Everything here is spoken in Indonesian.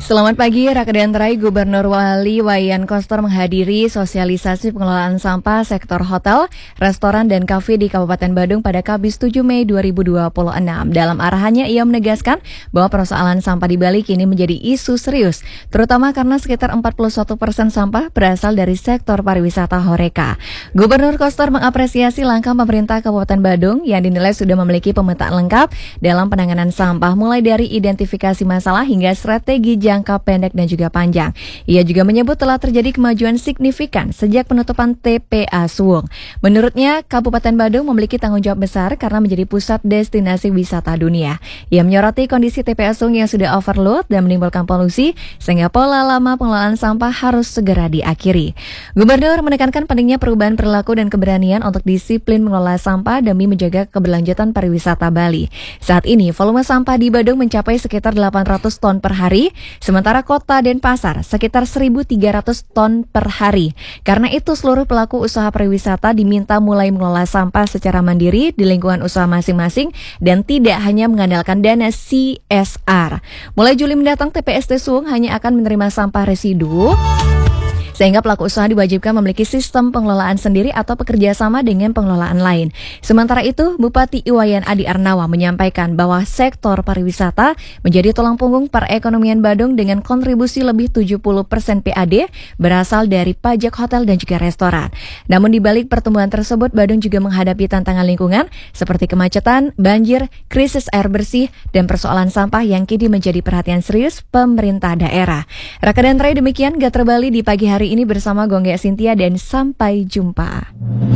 Selamat pagi, Rakedan Terai. Gubernur Wali Wayan Koster menghadiri sosialisasi pengelolaan sampah sektor hotel, restoran, dan kafe di Kabupaten Badung pada Kamis 7 Mei 2026. Dalam arahannya, ia menegaskan bahwa persoalan sampah di Bali kini menjadi isu serius, terutama karena sekitar 41% sampah berasal dari sektor pariwisata Horeca. Gubernur Koster mengapresiasi langkah pemerintah Kabupaten Badung yang dinilai sudah memiliki pemetaan lengkap dalam penanganan sampah, mulai dari identifikasi masalah hingga strategi jangka pendek dan juga panjang. Ia juga menyebut telah terjadi kemajuan signifikan sejak penutupan TPA Suwung. Menurutnya, Kabupaten Badung memiliki tanggung jawab besar karena menjadi pusat destinasi wisata dunia. Ia menyoroti kondisi TPA Suwung yang sudah overload dan menimbulkan polusi, sehingga pola lama pengelolaan sampah harus segera diakhiri. Gubernur menekankan pentingnya perubahan perilaku dan keberanian untuk disiplin mengelola sampah demi menjaga keberlanjutan pariwisata Bali. Saat ini, volume sampah di Badung mencapai sekitar 800 ton per hari, sementara kota Denpasar sekitar 1.300 ton per hari. Karena itu, seluruh pelaku usaha pariwisata diminta mulai mengelola sampah secara mandiri di lingkungan usaha masing-masing dan tidak hanya mengandalkan dana CSR. Mulai Juli mendatang, TPST Suwung hanya akan menerima sampah residu, sehingga pelaku usaha diwajibkan memiliki sistem pengelolaan sendiri atau bekerja sama dengan pengelolaan lain. Sementara itu, Bupati Iwayan Adi Arnawa menyampaikan bahwa sektor pariwisata menjadi tulang punggung perekonomian Badung dengan kontribusi lebih 70% PAD berasal dari pajak hotel dan juga restoran. Namun di balik pertumbuhan tersebut, Badung juga menghadapi tantangan lingkungan seperti kemacetan, banjir, krisis air bersih, dan persoalan sampah yang kini menjadi perhatian serius pemerintah daerah. Rakedan Terai, demikian Gatra Bali di pagi hari ini bersama Gongga Sintia, dan sampai jumpa.